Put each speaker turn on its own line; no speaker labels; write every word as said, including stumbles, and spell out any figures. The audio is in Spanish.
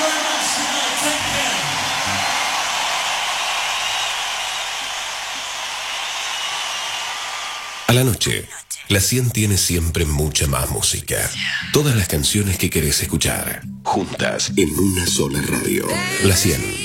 A la noche, la cien tiene siempre mucha más música. Todas las canciones que querés escuchar, juntas en una sola radio. La cien.